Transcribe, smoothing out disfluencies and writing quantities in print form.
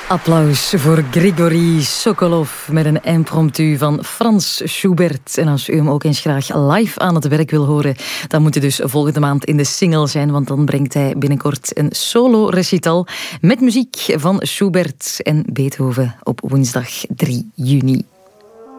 Applaus voor Grigory Sokolov met een impromptu van Frans Schubert. En als u hem ook eens graag live aan het werk wil horen, dan moet u dus volgende maand in de Single zijn, want dan brengt hij binnenkort een solo-recital met muziek van Schubert en Beethoven op woensdag 3 juni.